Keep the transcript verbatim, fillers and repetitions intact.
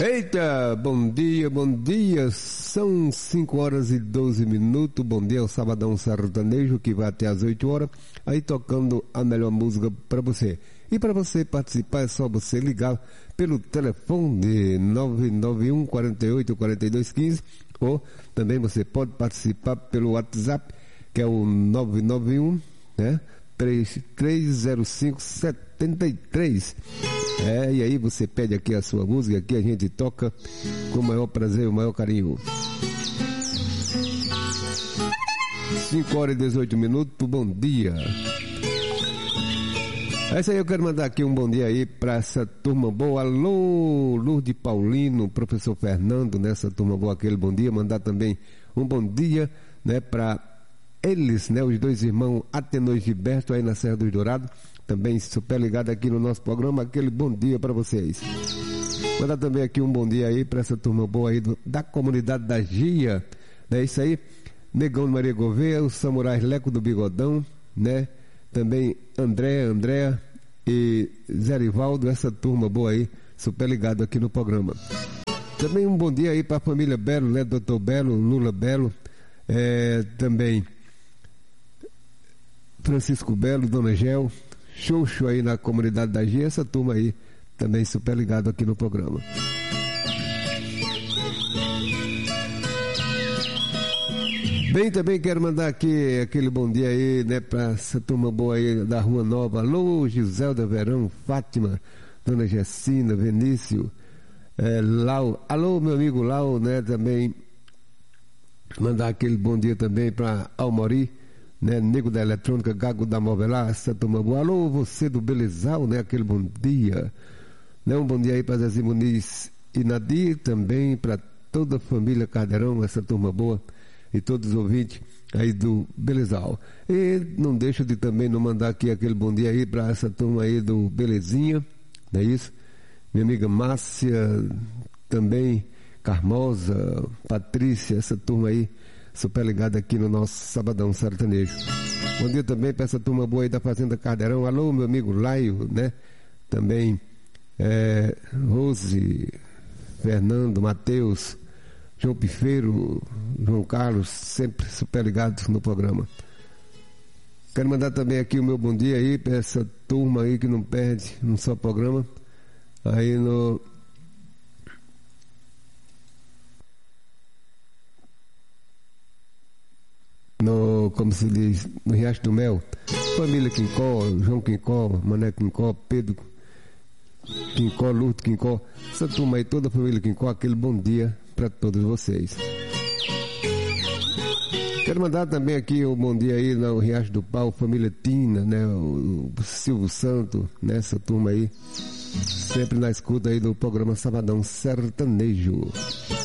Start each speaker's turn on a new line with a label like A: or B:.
A: Eita, bom dia, bom dia, são cinco horas e doze minutos, bom dia, o Sabadão Sertanejo que vai até as oito horas, aí tocando a melhor música para você. E para você participar é só você ligar pelo telefone de nove nove um, quatro oito, quatro dois um cinco ou também você pode participar pelo WhatsApp, que é o nove nove um, né, três três zero cinco sete três. É, e aí você pede aqui a sua música, aqui a gente toca com o maior prazer e o maior carinho. cinco horas e dezoito minutos, bom dia. É isso aí, eu quero mandar aqui um bom dia aí para essa turma boa. Alô, Lourdes Paulino, professor Fernando, nessa turma boa, aquele bom dia. Mandar também um bom dia, né, para eles, né, os dois irmãos Atenor e Gilberto aí na Serra dos Dourados, também super ligado aqui no nosso programa, aquele bom dia para vocês. Mandar também aqui um bom dia aí para essa turma boa aí do, da comunidade da Gia, é isso aí, Negão de Maria Gouveia, o Samurai Leco do Bigodão, né, também André, Andréa e Zé Rivaldo, essa turma boa aí, super ligado aqui no programa. Também um bom dia aí para a família Belo, né, doutor Belo, Lula Belo, é, também Francisco Belo, Dona Gel, Xoxo aí na comunidade da Gia, essa turma aí também super ligado aqui no programa. Bem, também quero mandar aqui aquele bom dia aí, né, pra essa turma boa aí da Rua Nova. Alô, Giselda Verão, Fátima, Dona Gessina, Vinícius, é, Lau. Alô, meu amigo Lau, né, também mandar aquele bom dia também pra Almori, né, Nego da Eletrônica, Gago da Movelar, essa turma boa. Alô, você do Belezal, né, aquele bom dia. Né, um bom dia aí pra Zezinho Muniz e Nadir, também pra toda a família Cardeirão, essa turma boa. E todos os ouvintes aí do Belezal. E não deixa de também não mandar aqui aquele bom dia aí para essa turma aí do Belezinha, não é isso? Minha amiga Márcia, também Carmosa, Patrícia, essa turma aí, super ligada aqui no nosso Sabadão Sertanejo. Bom dia também para essa turma boa aí da Fazenda Cardeirão. Alô, meu amigo Laio, né? Também é, Rose, Fernando, Matheus, João Pifeiro, João Carlos, sempre super ligados no programa. Quero mandar também aqui o meu bom dia aí para essa turma aí que não perde um só programa. Aí no... no, como se diz, no Riacho do Mel. Família Quincó, João Quincó, Mané Quincó, Pedro Quincó, Lurto Quincó. Essa turma aí, toda a família Quincó, aquele bom dia para todos vocês. Quero mandar também aqui o um bom dia aí no Riacho do Pau, família Tina, né, o, o Silvio Santo, né, essa turma aí, sempre na escuta aí do programa Sabadão Sertanejo.